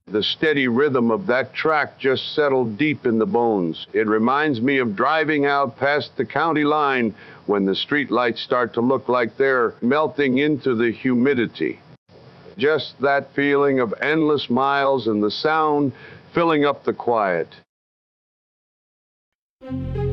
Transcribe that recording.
The steady rhythm of that track just settled deep in the bones. It reminds me of driving out past the county line when the streetlights start to look like they're melting into the humidity. Just that feeling of endless miles and the sound filling up the quiet.